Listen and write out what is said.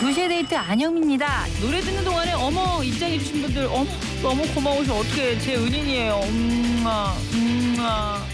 무쇠 데이트 안영입니다. 노래 듣는 동안에 어머 입장해 주신 분들 어머 너무 고마우셔. 어떡해 제 은인이에요.